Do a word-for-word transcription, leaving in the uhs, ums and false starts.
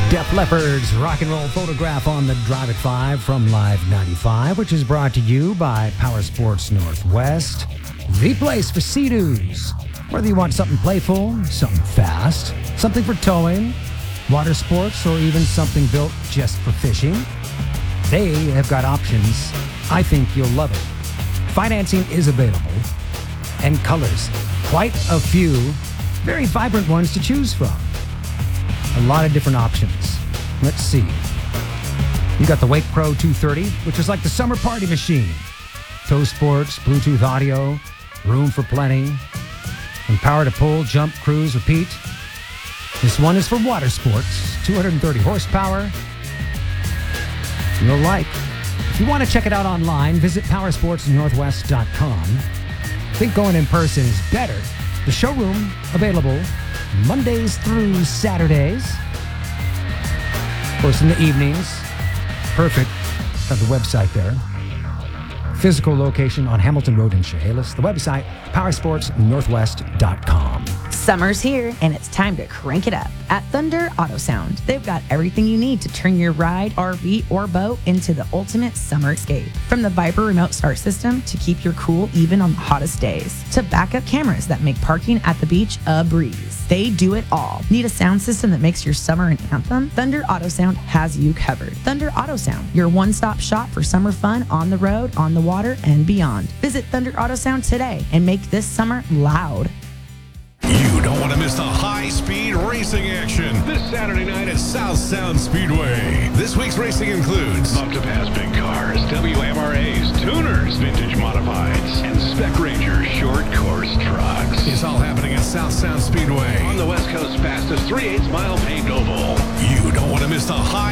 Def Leppard's rock and roll photograph on the Drive at five from Live ninety-five, which is brought to you by Power Sports Northwest, the place for Sea-Doos. Whether you want something playful, something fast, something for towing, water sports, or even something built just for fishing, they have got options. I think you'll love it. Financing is available, and colors, quite a few, very vibrant ones to choose from. A lot of different options. Let's see. You got the Wake Pro two thirty, which is like the summer party machine. Tow sports, Bluetooth audio, room for plenty, and power to pull, jump, cruise, repeat. This one is for water sports, two hundred thirty horsepower. You'll like. If you want to check it out online, visit power sports northwest dot com. Think going in person is better. The showroom available Mondays through Saturdays. Of course, in the evenings. Perfect. Got the website there. Physical location on Hamilton Road in Chehalis. The website, power sports northwest dot com. Summer's here, and it's time to crank it up. At Thunder Auto Sound, they've got everything you need to turn your ride, R V, or boat into the ultimate summer escape. From the Viper remote start system to keep your cool even on the hottest days, to backup cameras that make parking at the beach a breeze. They do it all. Need a sound system that makes your summer an anthem? Thunder Auto Sound has you covered. Thunder Auto Sound, your one-stop shop for summer fun on the road, on the water, and beyond. Visit Thunder Auto Sound today and make this summer loud. You don't want to miss the high-speed racing action this Saturday night at South Sound Speedway. This week's racing includes Up to Pass big cars, W M R As, tuners, vintage modifieds, and Spec Ranger short course trucks. It's all happening at South Sound Speedway On the West Coast's fastest three eighths mile paved oval. You don't want to miss the high